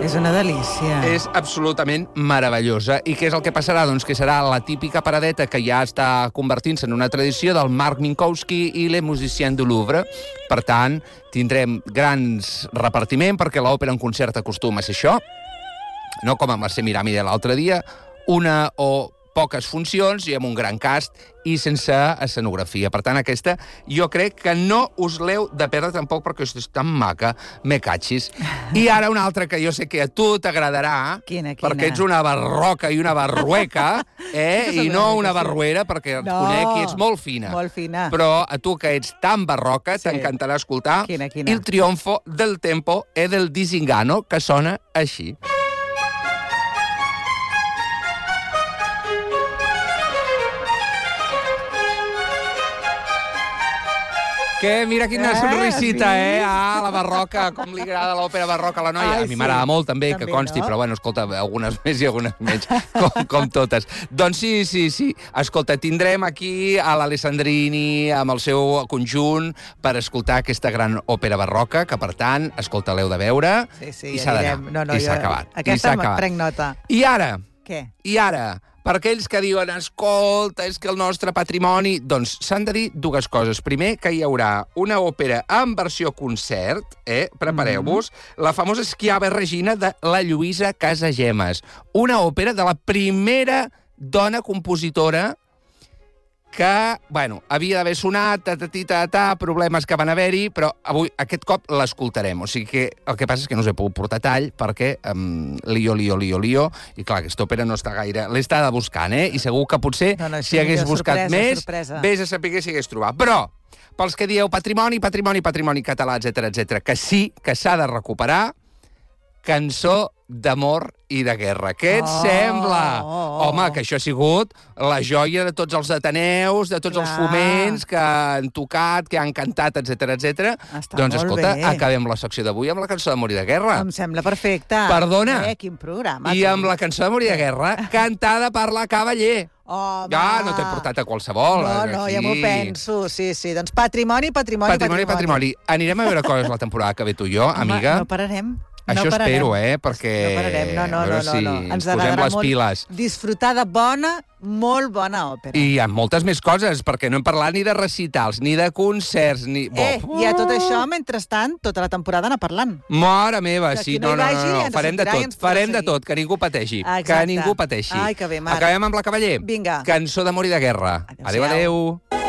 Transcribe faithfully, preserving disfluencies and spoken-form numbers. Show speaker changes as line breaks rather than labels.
És una delícia.
És absolutament meravellosa. I què és el que passarà? Doncs que serà la típica paradeta que ja està convertint-se en una tradició del Marc Minkowski i Les Musiciens du Louvre. Per tant, tindrem grans repartiment, perquè l'òpera en concert acostuma a ser això, no com amb la Semiramide l'altre dia, una o poques funcions i amb un gran cast i sense escenografia. Per tant, aquesta jo crec que no us l'heu de perdre tampoc perquè és tan maca, me catxis. I ara una altra que jo sé que a tu t'agradarà,
quina, quina?
perquè ets una barroca i una barrueca, eh? I no una barruera, perquè et
no,
conec i ets molt fina.
Molt fina.
Però a tu, que ets tan barroca,
sí.
t'encantarà escoltar
quina, quina?
Il trionfo del tempo e del disinganno, que sona així. Que mira quina eh, sonrisita, sí. eh? Ah, la barroca, com li agrada l'òpera barroca a la noia. Ai, a mi m'agrada sí. molt, també, també, que consti, no? Però, bueno, escolta, algunes més i algunes menys, com, com totes. Doncs sí, sí, sí. Escolta, tindrem aquí a l'Alessandrini amb el seu conjunt per escoltar aquesta gran òpera barroca, que, per tant, escolta, l'heu de veure
sí, sí,
i s'ha d'anar.
No, no,
I s'ha acabat.
Aquesta me'n prenc nota.
I ara?
Què?
I ara? Per aquells que diuen, escolta, és que el nostre patrimoni... Doncs s'han de dir dues coses. Primer, que hi haurà una òpera en versió concert, eh? Prepareu-vos, mm. la famosa Schiava Regina de la Lluïsa Casagemas. Una òpera de la primera dona compositora que, bueno, havia d'haver sonat, ta-ta-ti-ta-ta, problemes que van haver-hi, però avui, aquest cop, l'escoltarem. O sigui que el que passa és que no us he pogut portar tall, perquè um, lío, lío, lío, lío, i clar, aquesta òpera no està gaire... L'he estada buscant, eh? I segur que potser, no, no, si hagués buscat
sorpresa,
més,
sorpresa.
vés a saber si hagués trobat. Però, pels que dieu patrimoni, patrimoni, patrimoni català, etcètera, etcètera, que sí, que s'ha de recuperar, cançó d'amor i de guerra. Què et oh, sembla?
Oh, oh.
Home, que això ha sigut la joia de tots els ateneus, de tots Clar. els foments que han tocat, que han cantat, etcètera, etcètera. Doncs, escolta, bé. acabem la secció d'avui amb la cançó d'amor i de guerra.
Em sembla perfecte.
Perdona.
Eh, quin programa.
I amb la cançó d'amor i de guerra, cantada per la Cavaller.
Home.
Ja, no t'he portat a qualsevol.
No, no,
aquí.
ja m'ho penso. Sí, sí. Doncs patrimoni, patrimoni,
patrimoni. Patrimoni, patrimoni. Anirem a veure coses la temporada que ve tu i jo,
Home,
amiga.
no pararem.
Això
no
espero, eh? Perquè...
No pararem, no, no,
a veure
no, no,
si
no.
ens posem les piles.
Disfrutar de bona, molt bona òpera.
I hi ha moltes més coses, perquè no hem parlat ni de recitals, ni de concerts, ni...
Eh, i a tot això, mentrestant, tota la temporada anar parlant.
Mare meva, sí, no, no, no, no, farem de tot, farem de tot, que ningú pateixi, que ningú pateixi.
Ai, que bé, mare.
Acabem amb la Cavaller.
Vinga.
Cançó d'amor i de guerra. Adéu, adéu.